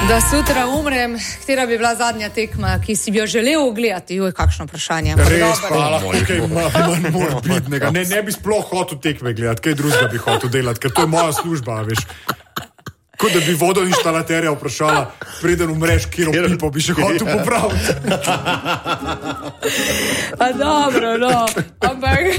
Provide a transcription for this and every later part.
Da sutra umrem, katera bi bila zadnja tekma, ki si bi jo želel ogledati? Joj, kakšno vprašanje. Res, hvala, kaj manj morbidnega. Ne bi sploh hotel tekme gledati, kaj drugega bi hotel delati, ker to je moja služba, veš. Kot da bi vodoinštalaterja vprašala, preden umreš, kjero pipo bi še hotel popraviti. A dobro, no, ampak...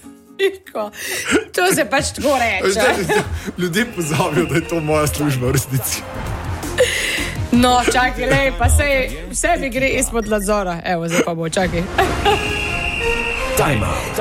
To se pač tako reče. Ljudje pozabijo, da je to moja služba v resnici. No, čakaj, lej, pa vse mi gre izpod nadzora. Evo, zdaj pa bo, čakaj. Time out.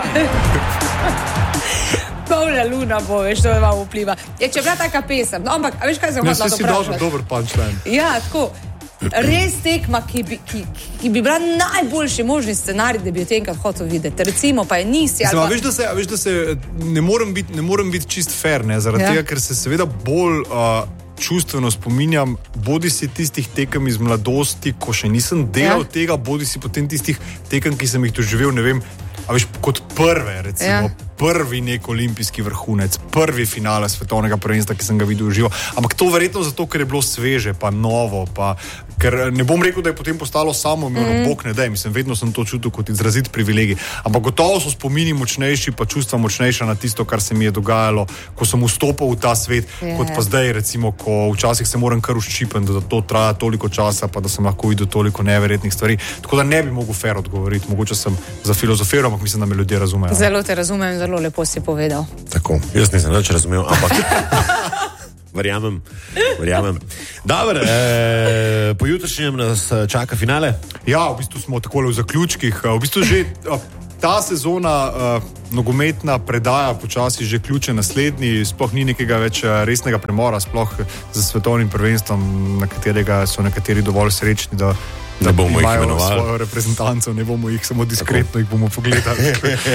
Polna luna bo, veš, to vam vpliva. Če je bila taka pesem, no, ampak, a veš, kaj sem hotela to vprašati? Dober punchline. Ja, tako. Res tekma, ki bi bila najboljši možni scenarij, da bi jo tenkrat hotel videti. Recimo, pa je nisi. Mislim, veš, da se ne morem biti čist fair, ne, zaradi tega, ker se seveda bolj čustveno spominjam, bodi si tistih tekem iz mladosti, ko še nisem delal tega, bodi si potem tistih tekem, ki sem jih doživel, ne vem, a veš, kot prve, recimo, prvi nek olimpijski vrhunec, prvi finale svetovnega prvenstva, ki sem ga videl uživo. Ampak to verjetno zato, ker je bilo sveže, pa novo, pa ker ne bom rekel, da je potem postalo samoumevno, bog ne daj, mislim, vedno sem to čutil kot izrazit privilegij. Ampak gotovo so spomini močnejši, pa čustva močnejša na tisto, kar se mi je dogajalo, ko sem vstopil v ta svet, kot pa zdaj, recimo, ko včasih se moram kar uščipati, da to traja toliko časa, pa da sem lahko videl toliko neverjetnih stvari. Tako da ne bi mogel fair odgovoriti. Mogoče sem za filozofiral, ampak mislim, da me ljudje razumejo. Zelo te razumem, zelo lepo si povedal. Tako, jaz nisem več razumel, ampak verjamem. Dobar, po jutrišnjem nas čaka finale? Ja, v bistvu smo takole v zaključkih. V bistvu že ta sezona nogometna predaja počasi že ključe naslednji, sploh ni nekega več resnega premora, sploh za svetovnim prvenstvom, na katerega so nekateri dovolj srečni, da bomo jih imajo imenovali svojo reprezentanco, ne bomo jih samo diskretno jih bomo pogledali.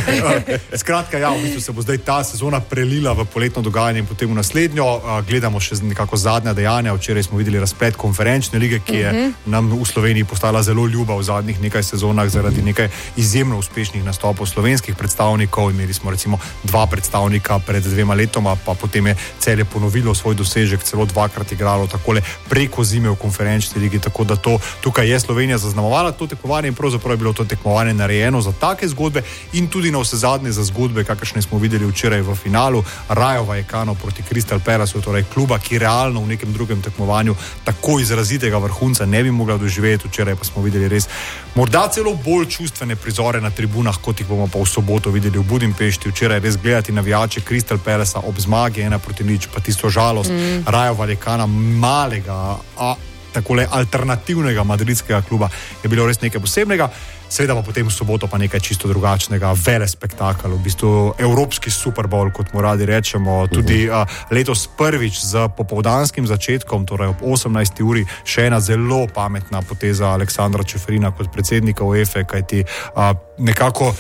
Skratka, ja, v bistvu se bo zdaj ta sezona prelila v poletno dogajanje in potem v naslednjo. Gledamo še nekako zadnja dejanja. Včeraj smo videli razplet konferenčne lige, ki je nam v Sloveniji postala zelo ljuba v zadnjih nekaj sezonah zaradi nekaj izjemno uspešnih nastopov slovenskih predstavnikov. Imeli smo recimo 2 predstavnika pred 2 letoma, pa potem je Celje ponovilo svoj dosežek, celo 2-krat igralo takole preko zime v konferenčni ligi, tako da to tukaj je Slovenija zaznamovala to tekmovanje in pravzaprav je bilo to tekmovanje narejeno za take zgodbe in tudi na vsezadnje za zgodbe, kakršne smo videli včeraj v finalu. Rayo Vallecano proti Crystal Palace, torej kluba, ki realno v nekem drugem tekmovanju tako izrazitega vrhunca ne bi mogla doživeti. Včeraj pa smo videli res morda celo bolj čustvene prizore na tribunah, kot jih bomo pa v soboto videli v Budimpešti. Včeraj res gledati navijače Crystal Palacea ob zmagi 1-0, pa tisto žalost Rayo Vallecana, malega, takole alternativnega madridskega kluba, je bilo res nekaj posebnega. Seveda pa potem v soboto pa nekaj čisto drugačnega, vele spektakel, v bistvu evropski Super Bowl, kot mu radi rečemo, tudi letos prvič z popoldanskim začetkom, torej ob 18. uri, še ena zelo pametna poteza Aleksandra Čeferina kot predsednika UEFA, kajti nekako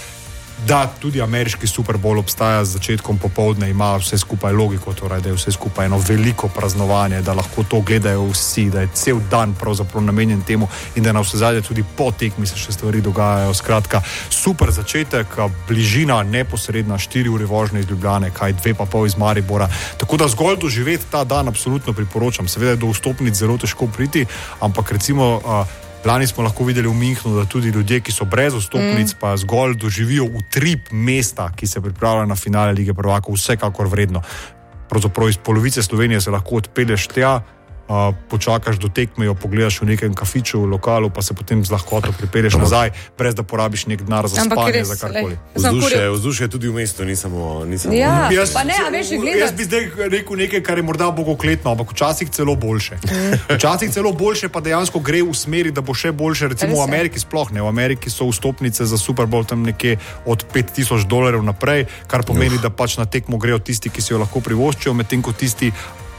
da tudi ameriški Super Bowl obstaja z začetkom popoldne, ima vse skupaj logiko, torej da je vse skupaj eno veliko praznovanje, da lahko to gledajo vsi, da je cel dan pravzaprav namenjen temu in da na vsezadnje tudi po tekmi se še stvari dogajajo. Skratka, super začetek, bližina neposredna, 4 ure vožnje iz Ljubljane, kaj 2,5 iz Maribora. Tako da zgolj doživeti ta dan absolutno priporočam. Seveda je do vstopnic zelo težko priti, ampak recimo lani smo lahko videli v Münchnu, da tudi ljudje, ki so brez vstopnic, pa zgolj doživijo utrip mesta, ki se pripravlja na finale Lige prvakov, vsekakor vredno. Pravzaprav iz polovice Slovenije se lahko odpelješ tja, počakaš do tekme, jo pogledaš v nekem kafiču, v lokalu, pa se potem z lahkoto pripelješ nazaj, brez da porabiš nek denar za spanje, za karkoli. Vzdušje je tudi v mestu, ni samo... Ja, pa ne, a veš, gledati. Jaz bi zdaj rekel nekaj, kar je morda bogokletno, ampak včasih celo boljše. Včasih celo boljše pa dejansko gre v smeri, da bo še boljše, recimo v Ameriki sploh ne. V Ameriki so vstopnice za Super Bowl tam nekje od $5,000 naprej, kar pomeni, da pač na tekmo grejo tisti, ki si jo lahko privoščijo, medtem ko tisti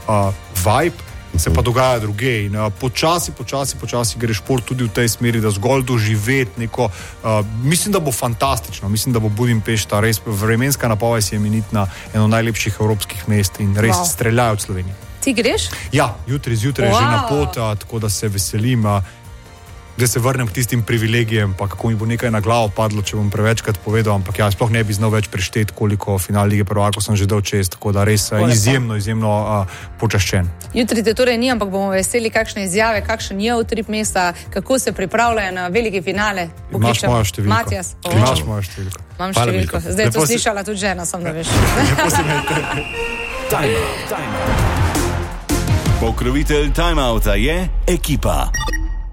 vibe se pa dogaja druge in počasi gre šport tudi v tej smeri, da zgolj doživeti neko, mislim, da bo fantastično, mislim, da bo Budimpešta res vremenska napoved je imenitna, eno najlepših evropskih mest in res streljajo od Slovenije. Ti greš? Ja, jutri zjutraj že na pot, tako da se veselim. da se vrnem k tistim privilegijem, pa kako mi bo nekaj na glavo padlo, če bom prevečkrat povedal, ampak ja, sploh ne bi znal več prešteti, koliko final lige prvakov sem že dal čez, tako da res izjemno počaščen. Jutri te torej ni, ampak bomo veseli kakšne izjave, kakšen je utrip mesta, kako se pripravljajo na velike finale. Imaš mojo številko. Matijas. Imaš mojo številko. Imam številko. Zdaj je to slišala tudi žena, sem da veš. Pokrovitelj Time Outa je Ekipa.